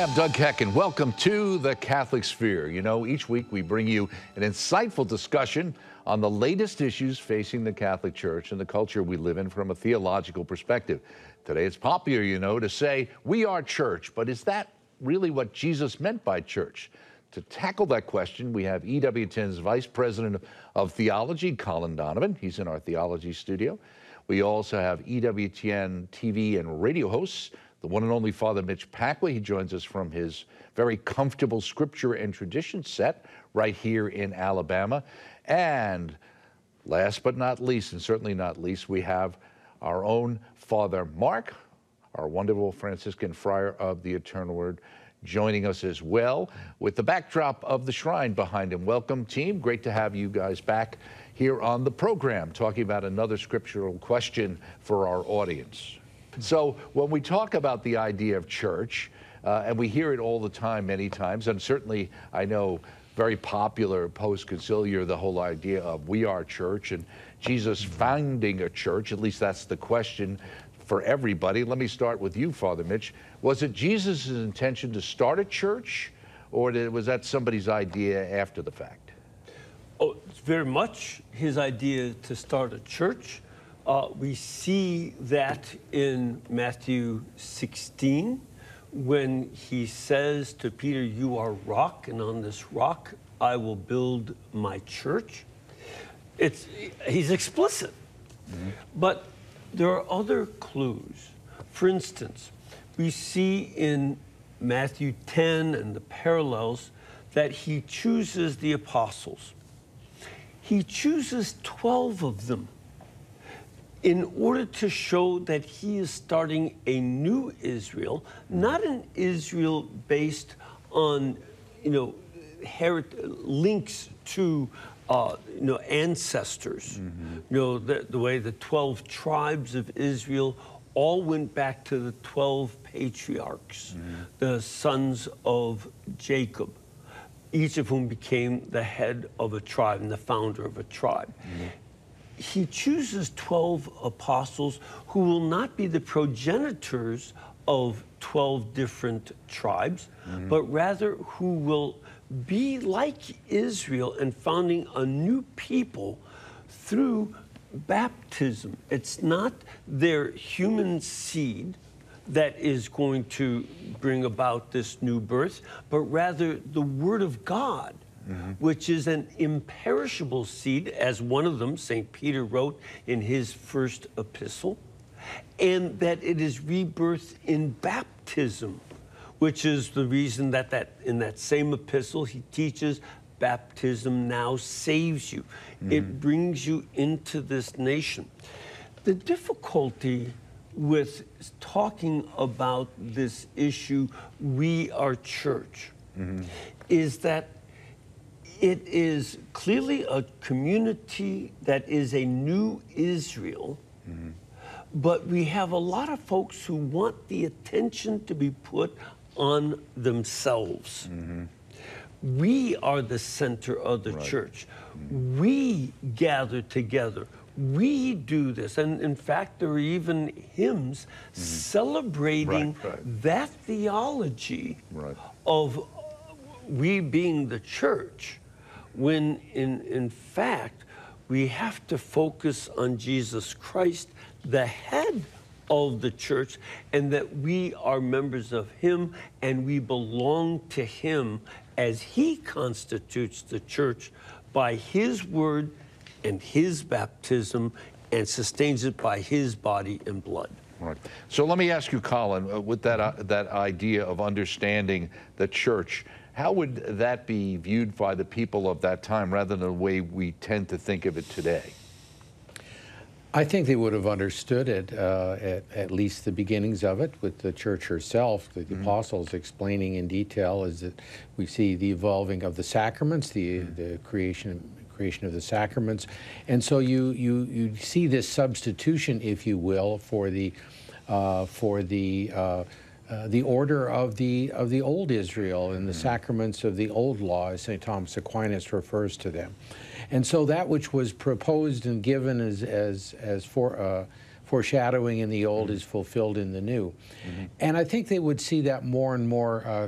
Hi, I'm Doug Keck, and welcome to the Catholic Sphere. You know, each week we bring you an insightful discussion on the latest issues facing the Catholic Church and the culture we live in from a theological perspective. Today it's popular, you know, to say we are church, but is that really what Jesus meant by church? To tackle that question, we have EWTN's Vice President of Theology, Colin Donovan. He's in our theology studio. We also have EWTN TV and radio hosts, the one and only Father Mitch Pacwa. He joins us from his very comfortable scripture and tradition set right here in Alabama. And last but not least, and certainly not least, we have our own Father Mark, our wonderful Franciscan friar of the Eternal Word, joining us as well with the backdrop of the shrine behind him. Welcome, team. Great to have you guys back here on the program talking about another scriptural question for our audience. So when we talk about the idea of church, and we hear it all the time, many times, and certainly I know very popular post-conciliar, the whole idea of we are church and Jesus founding a church, at least that's the question for everybody. Let me start with you, Father Mitch. Was it Jesus' intention to start a church, or was that somebody's idea after the fact? Oh, it's very much his idea to start a church. We see that in Matthew 16, when he says to Peter, "You are rock, and on this rock I will build my church." He's explicit. But there are other clues. For instance, we see in Matthew 10 and the parallels that he chooses the apostles. He chooses 12 of them in order to show that he is starting a new Israel, not an Israel based on, links to, ancestors. The way the 12 tribes of Israel all went back to the 12 patriarchs, the sons of Jacob, each of whom became the head of a tribe and the founder of a tribe. He chooses 12 apostles who will not be the progenitors of 12 different tribes, but rather who will be like Israel and founding a new people through baptism. It's not their human seed that is going to bring about this new birth, but rather the Word of God, which is an imperishable seed, as one of them, St. Peter, wrote in his first epistle, and that it is rebirthed in baptism, which is the reason that in that same epistle he teaches baptism now saves you. It brings you into this nation. The difficulty with talking about this issue, we are church, is that it is clearly a community that is a new Israel, but we have a lot of folks who want the attention to be put on themselves. We are the center of the church. We gather together. We do this. And in fact, there are even hymns celebrating that theology of we being the church, when in fact, we have to focus on Jesus Christ, the head of the church, and that we are members of him and we belong to him as he constitutes the church by his word and his baptism and sustains it by his body and blood. Right. So let me ask you, Colin, with that idea of understanding the church, how would that be viewed by the people of that time rather than the way we tend to think of it today? I think they would have understood it, at least the beginnings of it, with the church herself, the apostles explaining in detail, is that we see the evolving of the sacraments, the creation of the sacraments, and so you see this substitution, if you will, for the order of the old Israel and the sacraments of the old law, as St. Thomas Aquinas refers to them. And so that which was proposed and given as foreshadowing in the old is fulfilled in the new. And I think they would see that more and more